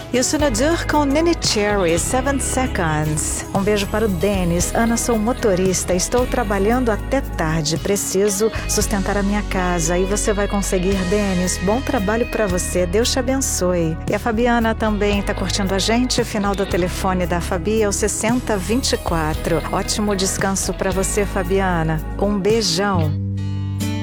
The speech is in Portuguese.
E o Sunadur com Nene Cherry, 7 Seconds. Um beijo para o Denis. Ana, sou motorista, estou trabalhando até tarde, preciso sustentar a minha casa. E você vai conseguir, Denis. Bom trabalho para você, Deus te abençoe. E a Fabiana também está curtindo a gente. O final do telefone da Fabi é o 6024. Ótimo descanso para você, Fabiana. Um beijão.